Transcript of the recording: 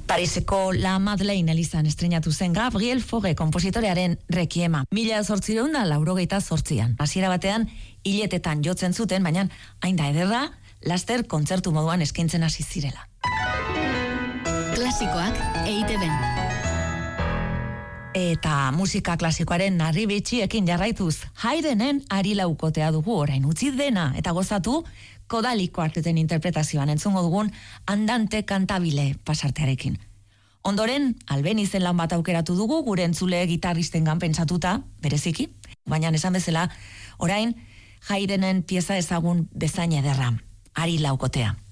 Pariseko La Madeleine elizan estrenatu zen Gabriel Fauré konpositorearen Requiema. 1888an. Hasiera batean hiletetan jotzen zuten, baina hain da ederra, laster kontzertu moduan eskaintzen hasi zirela. Klasikoak EITB-n. Eta musika klasikoaren narribitxiekin jarraituz, Haydnen Ari laukotea dugu orain utzi dena eta gozatu Kodaliko arteten interpretazioan entzungo dugun Andante Cantabile pasartearekin. Ondoren, Albenizen lan bat aukeratu dugu gure entzule gitarristengan pentsatuta, bereziki, baina esan bezala, orain Haydnen pieza ezagun bezain ederra, Ari laukotea.